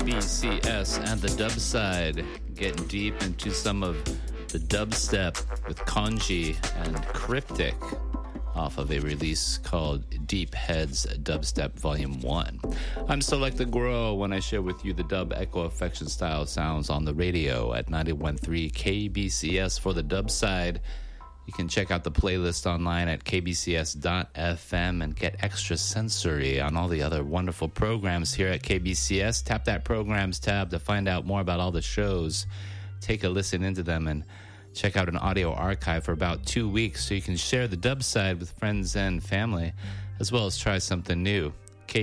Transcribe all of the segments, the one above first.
KBCS and the dub side, getting deep into some of the dubstep with Kanji and Cryptic off of a release called Deep Heads Dubstep Volume 1. I'm Select the Grow when I share with you the dub echo affection style sounds on the radio at 91.3 KBCS for the dub side. You can check out the playlist online at kbcs.fm and get extra sensory on all the other wonderful programs here at KBCS. Tap that programs tab to find out more about all the shows. Take a listen into them and check out an audio archive for about 2 weeks so you can share the dub side with friends and family, as well as try something new.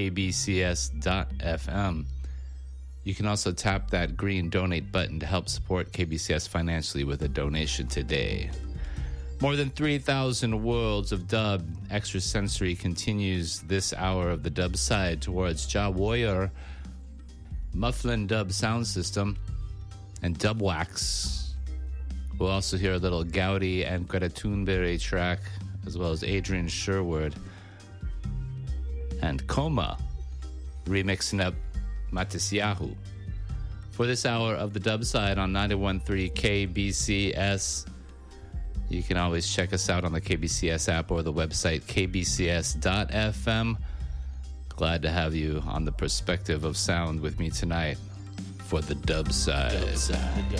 kbcs.fm. You can also tap that green donate button to help support KBCS financially with a donation today. More than 3,000 worlds of dub extra sensory continues this hour of the dub side towards Ja Warrior, Mufflin Dub Sound System, and Dub Wax. We'll also hear a little Gaudi and Greta Thunberg track, as well as Adrian Sherwood and Coma remixing up Matisyahu. For this hour of the dub side on 91.3 KBCS, you can always check us out on the KBCS app or the website kbcs.fm. Glad to have you on the perspective of sound with me tonight for the dub side.